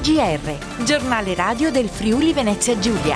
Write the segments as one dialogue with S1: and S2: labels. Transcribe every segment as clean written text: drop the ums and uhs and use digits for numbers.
S1: GR, giornale radio del Friuli Venezia Giulia.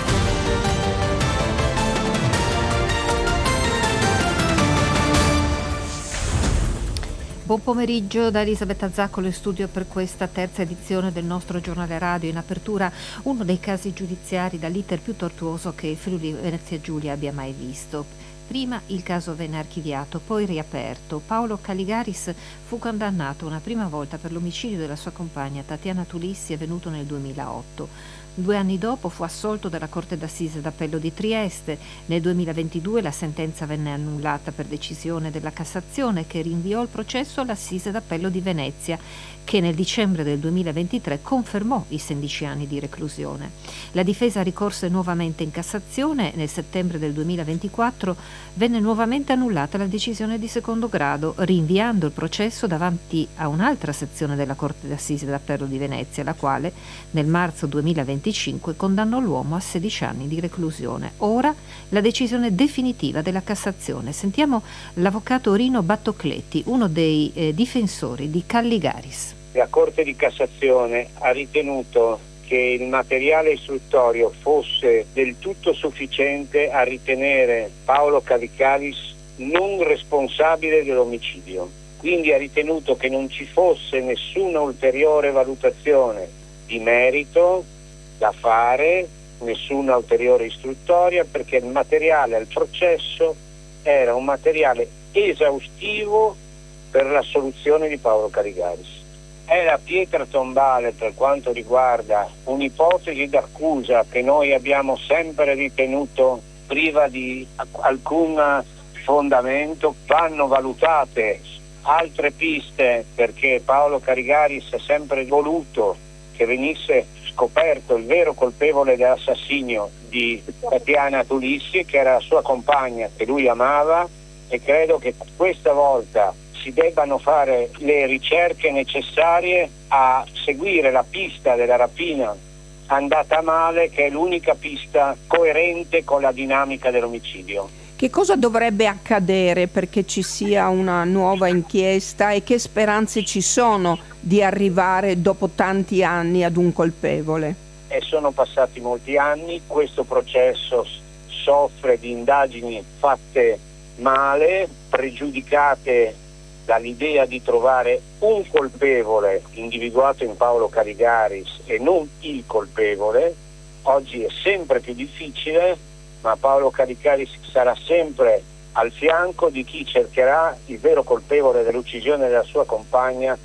S2: Buon pomeriggio da Elisabetta Zaccolo in studio per questa terza edizione del nostro giornale radio. In apertura uno dei casi giudiziari dall'iter più tortuoso che il Friuli Venezia Giulia abbia mai visto. Prima il caso venne archiviato, poi riaperto. Paolo Caligaris fu condannato una prima volta per l'omicidio della sua compagna Tatiana Tulissi, avvenuto nel 2008. 2 anni dopo fu assolto dalla Corte d'Assise d'Appello di Trieste. Nel 2022 la sentenza venne annullata per decisione della Cassazione, che rinviò il processo all'Assise d'Appello di Venezia, che nel dicembre del 2023 confermò i 16 anni di reclusione. La difesa ricorse nuovamente in Cassazione. Nel settembre del 2024 venne nuovamente annullata la decisione di secondo grado, rinviando il processo davanti a un'altra sezione della Corte d'Assise d'Appello di Venezia, la quale nel marzo 2025 condannò l'uomo a 16 anni di reclusione. Ora la decisione definitiva della Cassazione. Sentiamo l'avvocato Rino Battocletti, uno dei difensori di Caligaris.
S3: La Corte di Cassazione ha ritenuto che il materiale istruttorio fosse del tutto sufficiente a ritenere Paolo Caligaris non responsabile dell'omicidio. Quindi ha ritenuto che non ci fosse nessuna ulteriore valutazione di merito da fare, nessuna ulteriore istruttoria, perché il materiale al processo era un materiale esaustivo per l'assoluzione di Paolo Caligaris. È la pietra tombale per quanto riguarda un'ipotesi d'accusa che noi abbiamo sempre ritenuto priva di alcun fondamento. Vanno valutate altre piste, perché Paolo Caligaris ha sempre voluto che venisse scoperto il vero colpevole dell'assassinio di Tatiana Tulissi, che era la sua compagna, che lui amava, e credo che questa volta si debbano fare le ricerche necessarie a seguire la pista della rapina andata male, che è l'unica pista coerente con la dinamica dell'omicidio.
S4: Che cosa dovrebbe accadere perché ci sia una nuova inchiesta e che speranze ci sono di arrivare dopo tanti anni ad un colpevole?
S3: Sono passati molti anni, questo processo soffre di indagini fatte male, pregiudicate dall'idea di trovare un colpevole individuato in Paolo Caligaris e non il colpevole. Oggi è sempre più difficile, ma Paolo Caligaris sarà sempre al fianco di chi cercherà il vero colpevole dell'uccisione della sua compagna.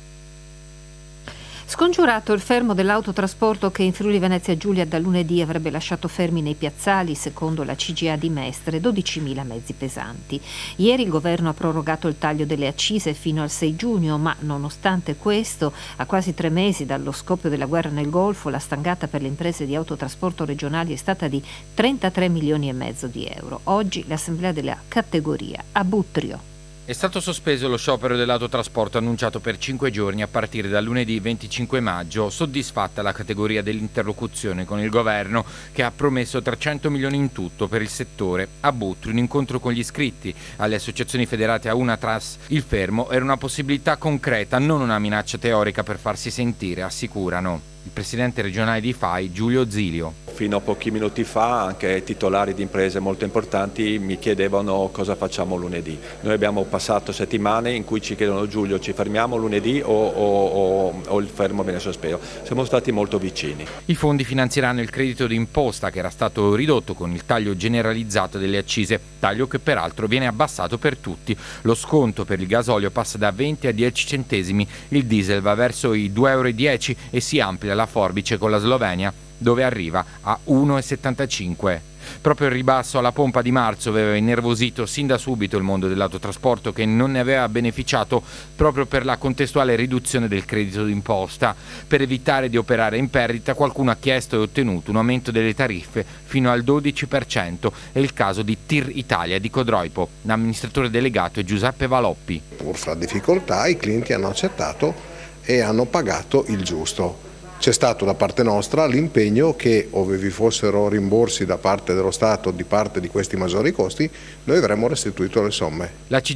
S2: Scongiurato il fermo dell'autotrasporto che in Friuli Venezia Giulia da lunedì avrebbe lasciato fermi nei piazzali, secondo la CGA di Mestre, 12.000 mezzi pesanti. Ieri il governo ha prorogato il taglio delle accise fino al 6 giugno, ma nonostante questo, a quasi 3 mesi dallo scoppio della guerra nel Golfo, la stangata per le imprese di autotrasporto regionali è stata di 33 milioni e mezzo di euro. Oggi l'assemblea della categoria a Butrio.
S5: È stato sospeso lo sciopero dell'autotrasporto annunciato per 5 giorni a partire da lunedì 25 maggio, soddisfatta la categoria dell'interlocuzione con il governo, che ha promesso 300 milioni in tutto per il settore. A Butri un incontro con gli iscritti alle associazioni federate a Unatras. Il fermo era una possibilità concreta, non una minaccia teorica per farsi sentire, assicurano il presidente regionale di FAI, Giulio Zilio.
S6: Fino a pochi minuti fa anche titolari di imprese molto importanti mi chiedevano cosa facciamo lunedì. Noi abbiamo passato settimane in cui ci chiedono: Giulio, ci fermiamo lunedì o il fermo viene sospeso? Siamo stati molto vicini.
S5: I fondi finanzieranno il credito d'imposta che era stato ridotto con il taglio generalizzato delle accise, taglio che peraltro viene abbassato per tutti. Lo sconto per il gasolio passa da 20 a 10 centesimi, il diesel va verso i 2,10 euro e si amplia la forbice con la Slovenia, dove arriva a 1,75. Proprio il ribasso alla pompa di marzo aveva innervosito sin da subito il mondo dell'autotrasporto, che non ne aveva beneficiato proprio per la contestuale riduzione del credito d'imposta. Per evitare di operare in perdita, qualcuno ha chiesto e ottenuto un aumento delle tariffe fino al 12%. È il caso di Tir Italia di Codroipo. L'amministratore delegato è Giuseppe Valoppi.
S7: Pur fra difficoltà i clienti hanno accettato e hanno pagato il giusto. C'è stato da parte nostra l'impegno che, ove vi fossero rimborsi da parte dello Stato di parte di questi maggiori costi, noi avremmo restituito le somme.
S5: La